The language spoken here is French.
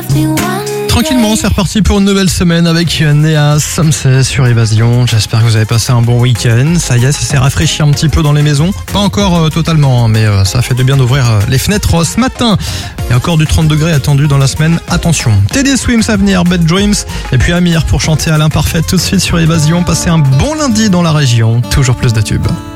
Tranquillement, c'est reparti pour une nouvelle semaine avec Néa Somsay sur Évasion. J'espère que vous avez passé un bon week-end. Ça y est, ça s'est rafraîchi un petit peu dans les maisons. Pas encore totalement, mais ça fait de bien d'ouvrir les fenêtres ce matin. Il y a encore du 30 degrés attendu dans la semaine. Attention. TD Swims à venir, Bad Dreams. Et puis Amir pour chanter à l'imparfait tout de suite sur Évasion. Passez un bon lundi dans la région. Toujours plus de tubes.